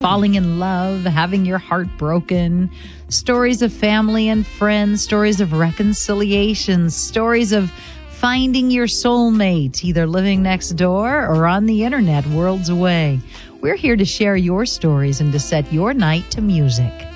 falling in love, having your heart broken, stories of family and friends, stories of reconciliation, stories of finding your soulmate, either living next door or on the internet worlds away. We're here to share your stories and to set your night to music.